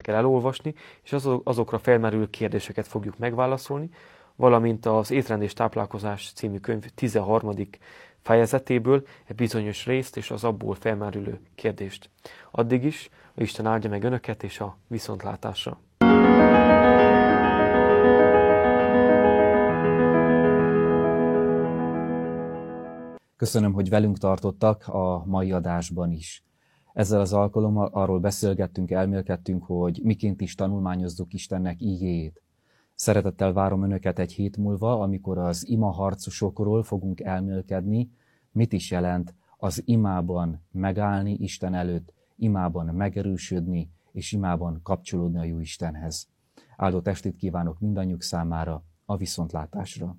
kell elolvasni, és azokra felmerülő kérdéseket fogjuk megválaszolni, valamint az Étrend és táplálkozás című könyv 13. fejezetéből egy bizonyos részt és az abból felmerülő kérdést. Addig is, a Isten áldja meg önöket és a viszontlátásra. Köszönöm, hogy velünk tartottak a mai adásban is. Ezzel az alkalommal arról beszélgettünk, elmélkedtünk, hogy miként is tanulmányozzuk Istennek igéjét. Szeretettel várom önöket egy hét múlva, amikor az ima harcosokról fogunk elmélkedni, mit is jelent az imában megállni Isten előtt, imában megerősödni, és imában kapcsolódni a jó Istenhez. Áldott estét kívánok mindannyiuk számára, a viszontlátásra!